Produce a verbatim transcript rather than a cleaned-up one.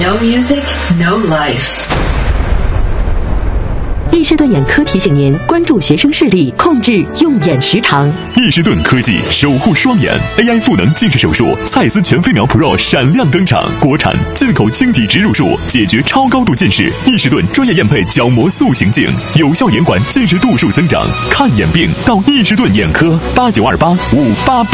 No music, no life. 易士顿眼科提醒您关注学生视力，控制用眼时长。 易士顿科技守护双眼 ，A I 赋能近视手术，蔡司全飞秒 Pro 闪亮登场，国产进口晶体植入术，解决超高度近视。易士顿专业验配角膜塑形镜，有效延缓近视度数增长。看眼病到易士顿眼科，八九二八五八八。